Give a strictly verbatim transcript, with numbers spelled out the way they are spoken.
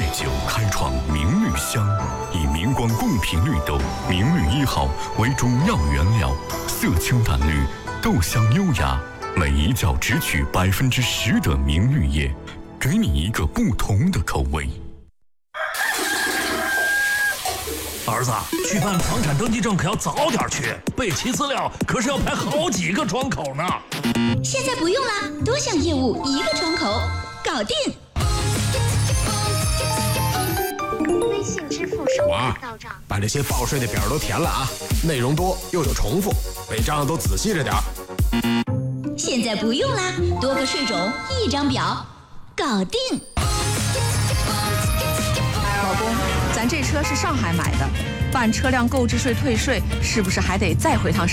九开创明绿香，以明光贡品绿豆明绿一号为主要原料，色清淡绿，豆香优雅，每一角只取百分之十的明绿叶，给你一个不同的口味。 儿子，去办房产登记证可要早点去，备齐资料可是要排好几个窗口呢。 现在不用了，多项业务一个窗口，搞定。 微信支付收款到账， 把这些报税的表都填了啊，内容多又有重复，每张都仔细着点。 现在不用啦，多个税种一张表，搞定。 老公，咱这车是上海买的，办车辆购置税退税，是不是还得再回趟